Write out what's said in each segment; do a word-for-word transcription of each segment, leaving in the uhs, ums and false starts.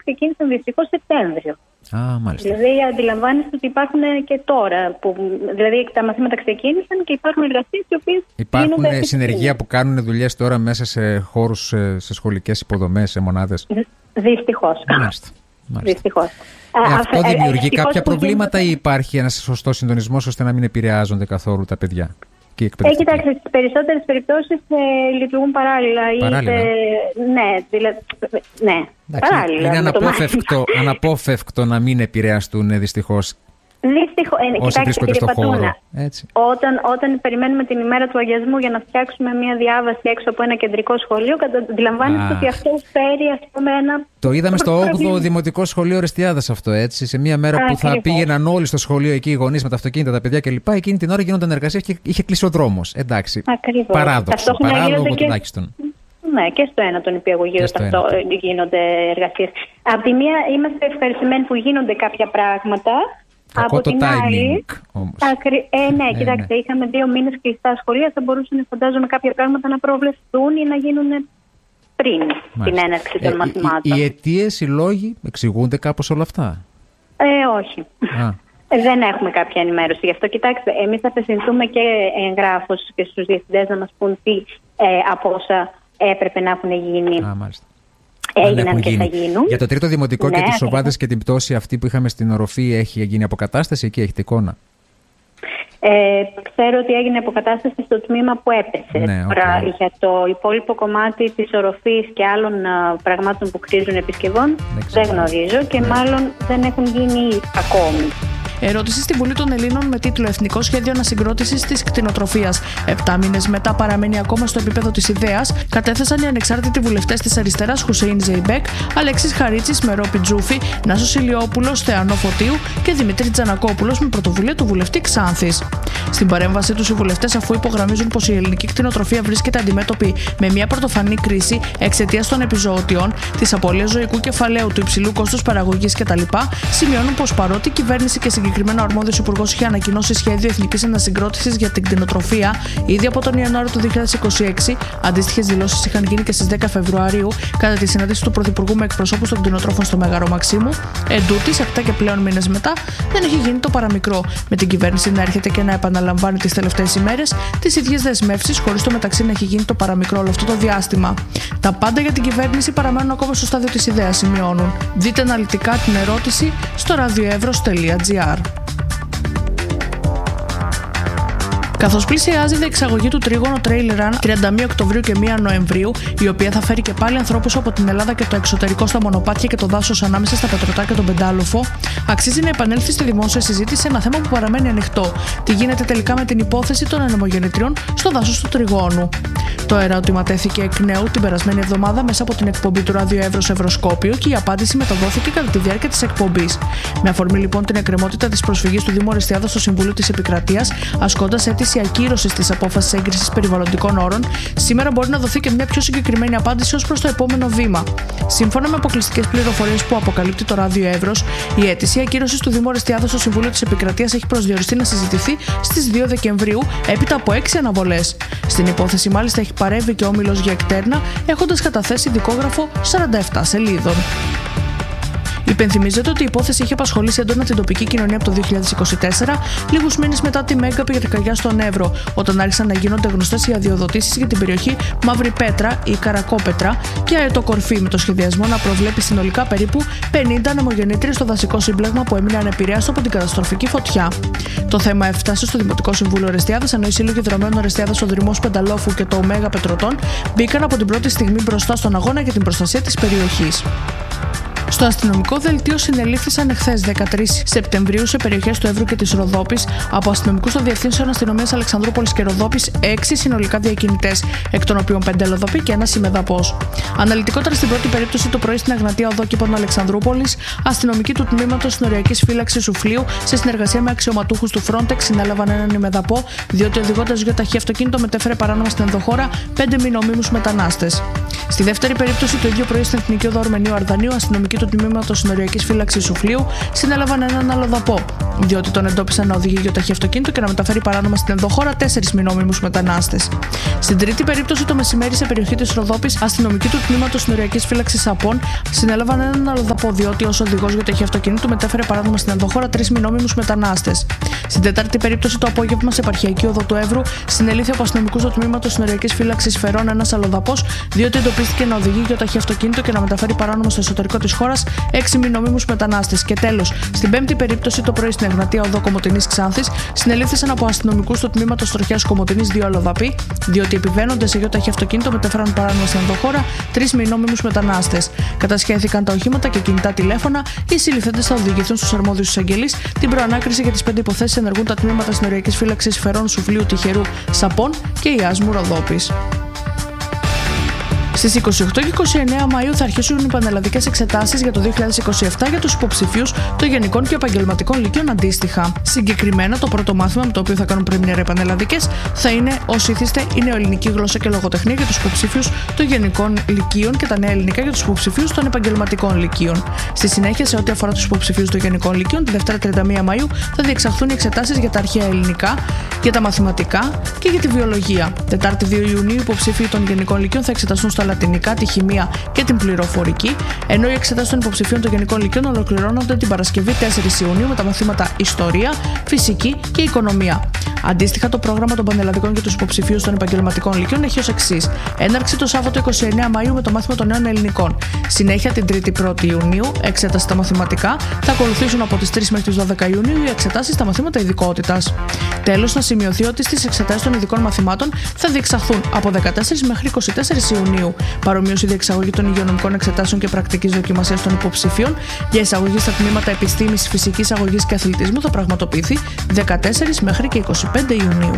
ξεκίνησαν δυστυχώς Σεπτέμβριο. Α, μάλιστα. Δηλαδή, αντιλαμβάνεστε ότι υπάρχουν και τώρα. Που, δηλαδή, τα μαθήματα ξεκίνησαν και υπάρχουν εργασίες οι οποίες. Υπάρχουν συνεργεία που κάνουν δουλειές τώρα μέσα σε χώρους, σε σχολικές υποδομές, σε μονάδες. Δυστυχώς. Μάλιστα. Δυστυχώς. Ε, αυτό δημιουργεί ε, κάποια προβλήματα ή υπάρχει ένας σωστός συντονισμός ώστε να μην επηρεάζονται καθόλου τα παιδιά? Ε, κοιτάξτε, στις περισσότερες περιπτώσεις ε, λειτουργούν παράλληλα. Παράλληλα. Είτε, ναι, δηλα, ναι εντάξει, παράλληλα. Είναι αναπόφευκτο, αναπόφευκτο να μην επηρεαστούν δυστυχώς. Δυστυχώς, ε, όσοι βρίσκονται στο χώρο. Όταν, όταν περιμένουμε την ημέρα του αγιασμού για να φτιάξουμε μια διάβαση έξω από ένα κεντρικό σχολείο, αντιλαμβάνεστε ότι αυτό φέρει, ας πούμε, ένα. Το είδαμε στο όγδοο Δημοτικό Σχολείο Ορεστιάδας αυτό, έτσι. Σε μια μέρα Α, που θα ακριβώς. πήγαιναν όλοι στο σχολείο εκεί οι γονείς με τα αυτοκίνητα, τα παιδιά κλπ. Εκείνη την ώρα γινόταν εργασίες και είχε κλείσει ο δρόμος. Εντάξει. Ακριβώς. Παράδοξο. Παράλογο τουλάχιστον. Ναι, και στο ένα τον υπηαγωγείο αυτό γίνονται εργασίες. Από τη μία είμαστε ευχαριστημένοι που γίνονται κάποια πράγματα. Κακό το timing όμως. Ακρι... Ε, ναι, ε, κοιτάξτε, ναι. είχαμε δύο μήνες κλειστά σχολεία, θα μπορούσαν φαντάζομαι κάποια πράγματα να προβλεφθούν ή να γίνουν πριν Μάλιστα. την έναρξη των ε, μαθημάτων. Οι, οι αιτίες, οι λόγοι εξηγούνται κάπως όλα αυτά? Ε, όχι. Α. Δεν έχουμε κάποια ενημέρωση. Γι' αυτό, κοιτάξτε, εμείς θα απευθυνθούμε και εγγράφως και στους διευθυντές να μας πούν τι ε, από όσα έπρεπε να έχουν γίνει. Α, μάλιστα. Έγιναν και γίνει. Θα γίνουν. Για το τρίτο δημοτικό ναι, και τις οβάδες και την πτώση αυτή που είχαμε στην οροφή, έχει γίνει αποκατάσταση εκεί, έχετε εικόνα? Ε, ξέρω ότι έγινε αποκατάσταση στο τμήμα που έπεσε. Ναι, okay. Για το υπόλοιπο κομμάτι της οροφής και άλλων uh, πραγμάτων που χρήζουν επισκευών δεν, δεν γνωρίζω και ναι. μάλλον δεν έχουν γίνει ακόμη. Ερώτηση στη Βουλή των Ελλήνων με τίτλο Εθνικό Σχέδιο Ανασυγκρότησης της Κτηνοτροφίας. Επτά μήνες μετά παραμένει ακόμα στο επίπεδο της ιδέας, κατέθεσαν οι ανεξάρτητοι βουλευτές της αριστεράς Χουσέιν Ζεϊμπέκ, Αλέξης Χαρίτσης, Μερόπη Τζούφη, Νάσος Ηλιόπουλος, Θεανό Φωτίου και Δημήτρη Τζανακόπουλος με πρωτοβουλία του βουλευτή Ξάνθης. Στην παρέμβασή τους οι βουλευτές, αφού υπογραμμίζουν πως η ελληνική κτηνοτροφία βρίσκεται αντιμέτωπη με μια πρωτοφανή κρίση εξαιτίας των επιζωοτιών, της απώλειας ζωικού κεφαλαίου, του υψηλού κόστους παραγωγής κτλ., σημειώνουν πως παρότι η κυβέρνηση και συγκεκριμένα ο αρμόδιος υπουργός είχε ανακοινώσει σχέδιο εθνικής ανασυγκρότησης για την κτηνοτροφία ήδη από τον Ιανουάριο του δύο χιλιάδες είκοσι έξι, αντίστοιχες δηλώσεις είχαν γίνει και στις δέκα Φεβρουαρίου κατά τη συνάντηση του Πρωθυπουργού με εκπροσώπους των κτηνοτρόφων στο Μέγαρο Μαξίμου. Εντούτοις, επτά και πλέον μήνες μετά, δεν έχει γίνει το παραμικρό, με την κυβέρνηση να έρχεται και να επαναλαμβάνει τις τελευταίες ημέρες τις ίδιες δεσμεύσεις, χωρίς το μεταξύ να έχει γίνει το παραμικρό όλο αυτό το διάστημα. Τα πάντα για την κυβέρνηση παραμένουν ακόμα στο στάδιο της ιδέας, σημειώνουν. Δείτε αναλυτικά την ερώτηση στο ραδιοεύρος τελεία τζι άρ. Καθώς πλησιάζει η διεξαγωγή του τρίγωνο Trail Run τριάντα μία Οκτωβρίου και μία Νοεμβρίου, η οποία θα φέρει και πάλι ανθρώπους από την Ελλάδα και το εξωτερικό στα μονοπάτια και το δάσος ανάμεσα στα Πετρωτά και τον Πεντάλοφο, αξίζει να επανέλθει στη δημόσια συζήτηση ένα θέμα που παραμένει ανοιχτό. Τι γίνεται τελικά με την υπόθεση των ανεμογεννητριών στο δάσος του τριγώνου? Το ερώτημα τέθηκε εκ νέου την περασμένη εβδομάδα μέσα από την εκπομπή του Ράδιο Εύρος Ευρωσκόπιο και η απάντηση μεταδόθηκε κατά τη διάρκεια της εκπομπής. Με αφορμή λοιπόν την εκκρεμότητα της προσφυγής του Δήμου Ορεστιάδας στο Συμβούλιο της Επικρατείας, ασκώντας αίτηση ακύρωσης της απόφασης έγκρισης περιβαλλοντικών όρων, σήμερα μπορεί να δοθεί και μια πιο συγκεκριμένη απάντηση ως προς το επόμενο βήμα. Σύμφωνα με αποκλειστικές πληροφορίες που αποκαλύπτει το Ράδιο Εύρος, η αίτηση ακύρωσης του Δήμου Ορεστιάδας στο Συμβούλιο της Επικρατείας έχει προσδιοριστεί να συζητηθεί στις δύο Δεκεμβρίου, έπειτα από έξι αναβολές. Στην υπόθεση, μάλιστα, έχει παρέμβει και ο Όμιλος για εκτέρνα, έχοντας καταθέσει δικόγραφο σαράντα επτά σελίδων. Υπενθυμίζεται ότι η υπόθεση είχε απασχολήσει έντονα την τοπική κοινωνία από το δύο χιλιάδες είκοσι τέσσερα, λίγους μήνες μετά τη μέγα πυρκαγιά στον Εύρο, όταν άρχισαν να γίνονται γνωστές οι αδειοδοτήσεις για την περιοχή Μαύρη Πέτρα ή Καρακόπετρα και Αετοκορφή, με το σχεδιασμό να προβλέπει συνολικά περίπου πενήντα ανεμογεννήτριες στο δασικό σύμπλεγμα που έμεινε ανεπηρέαστο από την καταστροφική φωτιά. Το θέμα έφτασε στο Δημοτικό Συμβούλιο Ορεστιάδας, ενώ οι Σύλλογοι Δρομέων Ορεστιάδας, ο Δρυμός Πενταλόφου και το Ωμέγα Πετρωτών μπήκαν από την πρώτη στιγμή μπροστά στον αγώνα για την προστασία της περιοχής. Στο αστυνομικό δελτίο συνελήφθησαν εχθές δεκατρείς Σεπτεμβρίου σε περιοχές του Εύρου και της Ροδόπης από αστυνομικούς των Διευθύνσεων Αστυνομίας Αλεξανδρούπολης και Ροδόπης έξι συνολικά διακινητές, εκ των οποίων πέντε Λοδοποί και ένας ημεδαπός. Αναλυτικότερα, στην πρώτη περίπτωση, το πρωί στην Αγνατία Οδό Κήπων Αλεξανδρούπολης, αστυνομικοί του τμήματος Συνοριακής Φύλαξης Σουφλίου, σε συνεργασία με αξιωματούχους του Frontex, συνέλαβαν έναν ημεδαπό, διότι οδηγώντας γιοταχή αυτοκίνητο μετέφερε παράνομα στην ενδοχώρα πέντε μηνομίμους μετανάστες. Στη δεύτερη περίπτωση, το ίδιο πρωί στην Εθνική Οδό Αρμενίου Αρδανίου, αστυνομικοί του του τμήματος συνοριακής φύλαξης Σουφλίου συνέλαβαν έναν αλλοδαπό, διότι τον εντόπισαν να οδηγεί γεωταχή αυτοκίνητο και να μεταφέρει παράνομα στην ενδοχώρα τέσσερις μη νόμιμους μετανάστες. Στην τρίτη περίπτωση, το μεσημέρι σε περιοχή της Ροδόπης, αστυνομικοί του τμήματος συνοριακής φύλαξης Απών συνέλαβαν έναν αλλοδαπό, διότι ως οδηγός γεωταχή αυτοκίνητου μετέφερε παράνομα στην ενδοχώρα τρεις μη νόμιμους μετανάστες. Στην τέταρτη περίπτωση, το απόγευμα σε επαρχιακή οδό του Εύρου, συνελήφθη από αστυνομικούς του τμήματος συνοριακής φύλαξης Φερών ένας αλλοδαπός, διότι εντοπίστηκε να οδηγεί γεωταχή αυτοκίνητο και να μεταφέρει παράνομα στο εσωτερικό της χώρας έξι μη νόμιμους μετανάστες. Και τέλος, στην πέμπτη περίπτωση, το πρωί στην Εγνατία οδό Κομοτηνής Ξάνθης, συνελήφθησαν από αστυνομικούς του τμήματος τροχιάς Κομοτηνής δύο αλλοδαποί, διότι επιβαίνοντες σε γεωταχή αυτοκίνητο μετέφεραν παράνομα στην ενδοχώρα τρεις μη νόμιμους μετανάστες. Κατασχέθηκαν τα οχήματα και κινητά τηλέφωνα. Οι συλληφθέντες θα οδηγηθούν στους αρμόδιους εισαγγελείς. Την προανάκριση για τις πέντε υποθέσεις ενεργούν τα τμήματα συνοριακής φύλαξης Φερών, Σουφλίου, Τυχερού, Σαπών και Ιάσμου Ροδόπης. Στις είκοσι οκτώ και είκοσι εννέα Μαΐου θα αρχίσουν οι πανελλαδικές εξετάσεις για το δύο χιλιάδες είκοσι επτά για τους υποψηφίους των γενικών και επαγγελματικών λυκείων αντίστοιχα. Συγκεκριμένα, το πρώτο μάθημα με το οποίο θα κάνουν πρεμιέρα οι πανελλαδικές θα είναι, ως ήθιστε, η νεοελληνική γλώσσα και λογοτεχνία για τους υποψήφιους των γενικών λυκείων και τα νέα ελληνικά για τους υποψηφίους των επαγγελματικών λυκείων. Στη συνέχεια, σε ό,τι αφορά τους υποψηφίους των γενικών λυκείων, τη Δευτέρα τριάντα μία Μαΐου θα διεξαχθούν οι εξετάσεις για τα αρχαία ελληνικά, για τα μαθηματικά και για τη βιολογία. Τετάρτη δύο Ιουνίου, οι υποψήφοι των γενικών λυκείων θα εξεταστούν στα λατινικά, τη χημεία και την πληροφορική, ενώ οι εξετάσεις των υποψηφίων των γενικών λυκείων ολοκληρώνονται την Παρασκευή τέσσερις Ιουνίου με τα μαθήματα Ιστορία, Φυσική και Οικονομία. Αντίστοιχα, το πρόγραμμα των πανελλαδικών για τους υποψηφίους των επαγγελματικών λυκείων έχει ως εξής: έναρξη το Σάββατο είκοσι εννέα Μαΐου με το μάθημα των νέων ελληνικών. Συνέχεια την Τρίτη πρώτη Ιουνίου, εξέταση στα μαθηματικά. Θα ακολουθήσουν από τις τρεις μέχρι τις δώδεκα Ιουνίου οι εξετάσεις στα μαθήματα ειδικότητας. Τέλος, να σημειωθεί ότι στις εξετάσεις των ειδικών μαθημάτων θα διεξαχθούν από δεκατέσσερις μέχρι είκοσι τέσσερις Ιουνίου. Παρομοίως, η διεξαγωγή των υγειονομικών εξετάσεων και πρακτικής δοκιμασίας των υποψηφίων για εισαγωγή στα τμήματα επιστήμης, φυσικής αγωγής και αθλητισμού θα πραγματοποιηθεί δεκατέσσερις μέχρι και είκοσι πέντε Ιουνίου.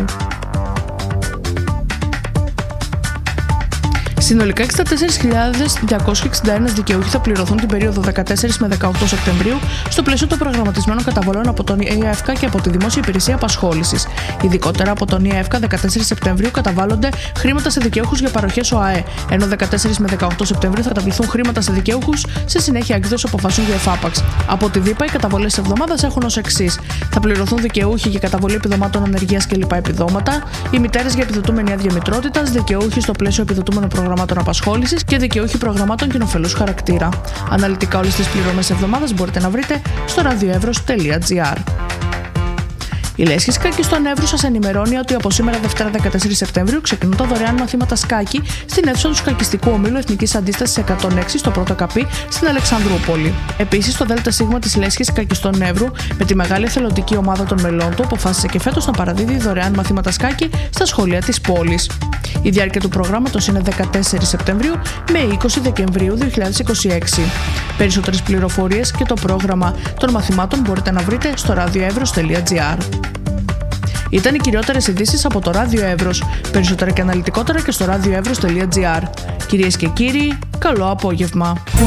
Συνολικά εξήντα τέσσερις χιλιάδες διακόσιοι εξήντα ένα δικαιούχοι θα πληρωθούν την περίοδο δεκατέσσερις με δεκαοκτώ Σεπτεμβρίου στο πλαίσιο των προγραμματισμένων καταβολών από τον ΙΑΕΦΚΑ και από τη Δημόσια Υπηρεσία Απασχόλησης. Ειδικότερα από τον ΙΑΕΦΚΑ, δεκατέσσερις Σεπτεμβρίου καταβάλλονται χρήματα σε δικαιούχους για παροχές ΟΑΕ, ενώ δεκατέσσερις με δεκαοκτώ Σεπτεμβρίου θα καταβληθούν χρήματα σε δικαιούχους σε συνέχεια εκδόση αποφασών για εφάπαξ. Από τη ΔΥΠΑ, οι καταβολές της εβδομάδας έχουν ως εξής: θα πληρωθούν δικαιούχοι για καταβολή επιδομάτων ανεργίας και λοιπά επιδόματα, οι μητέρες για επιδοτούμενη άδεια μητρότητας, δικαιούχοι στο πλαίσιο επιδοτούμενων προγραμμάτων απασχόλησης και δικαιούχοι προγραμμάτων κοινοφελούς χαρακτήρα. Αναλυτικά όλες τις πληρωμές εβδομάδας μπορείτε να βρείτε στο ραδιοεύρος τελεία τζι άρ. Η Λέσχη Σκάκη στον Εύρου σας ενημερώνει ότι από σήμερα Δευτέρα δεκατέσσερις Σεπτεμβρίου ξεκινούν τα δωρεάν μαθήματα σκάκι στην αίθουσα του Σκακιστικού Ομίλου Εθνικής Αντίστασης εκατόν έξι στο πρώτο καπί στην Αλεξανδρούπολη. Επίσης, το ΔΣ της Λέσχης Σκάκη στον Εύρου, με τη μεγάλη εθελοντική ομάδα των μελών του, αποφάσισε και φέτος να παραδίδει δωρεάν μαθήματα σκάκι στα σχολεία της πόλης. Η διάρκεια του προγράμματος είναι δεκατέσσερις Σεπτεμβρίου με είκοσι Δεκεμβρίου δύο χιλιάδες είκοσι έξι. Περισσότερες πληροφορίες και το πρόγραμμα των μαθημάτων μπορείτε να βρείτε στο ραδιοεύρος τελεία τζι άρ. Ήταν οι κυριότερες ειδήσεις από το Ράδιο Εύρος. Περισσότερα και αναλυτικότερα και στο ραδιοεύρος τελεία τζι άρ. Κυρίες και κύριοι, καλό απόγευμα.